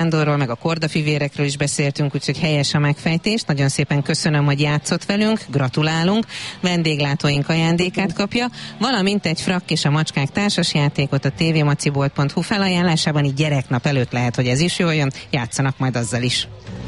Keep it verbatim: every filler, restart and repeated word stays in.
Sándorról, meg a kordafivérekről is beszéltünk, úgyhogy helyes a megfejtés. Nagyon szépen köszönöm, hogy játszott velünk, gratulálunk. Vendéglátóink ajándékát kapja, valamint egy Frakk és a macskák társasjátékot a tvmacibolt pont hu felajánlásában, így gyereknap előtt lehet, hogy ez is jól jön, játszanak majd azzal is.